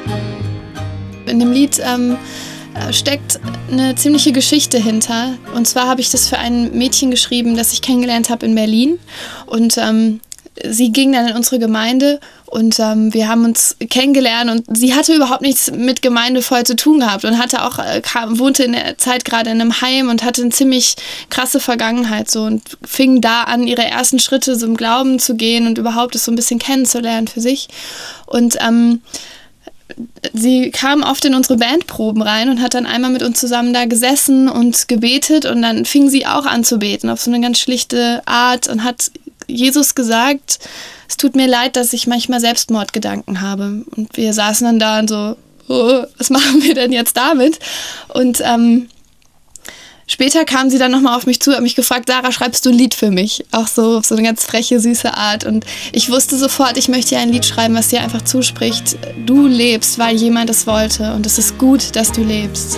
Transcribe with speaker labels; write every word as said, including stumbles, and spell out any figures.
Speaker 1: In dem Lied ähm, steckt eine ziemliche Geschichte hinter. Und zwar habe ich das für ein Mädchen geschrieben, das ich kennengelernt habe in Berlin. Und ähm, sie ging dann in unsere Gemeinde und ähm, wir haben uns kennengelernt und sie hatte überhaupt nichts mit Gemeinde voll zu tun gehabt und hatte auch, äh, kam, wohnte in der Zeit gerade in einem Heim und hatte eine ziemlich krasse Vergangenheit so und fing da an, ihre ersten Schritte so im Glauben zu gehen und überhaupt es so ein bisschen kennenzulernen für sich. Und ähm, sie kam oft in unsere Bandproben rein und hat dann einmal mit uns zusammen da gesessen und gebetet und dann fing sie auch an zu beten auf so eine ganz schlichte Art und hat Jesus gesagt, es tut mir leid, dass ich manchmal Selbstmordgedanken habe. Und wir saßen dann da und so, oh, was machen wir denn jetzt damit? Und ähm, später kam sie dann nochmal auf mich zu, hat mich gefragt, Sarah, schreibst du ein Lied für mich? Auch so auf so eine ganz freche, süße Art. Und ich wusste sofort, ich möchte dir ein Lied schreiben, was dir einfach zuspricht. Du lebst, weil jemand es wollte. Und es ist gut, dass du lebst.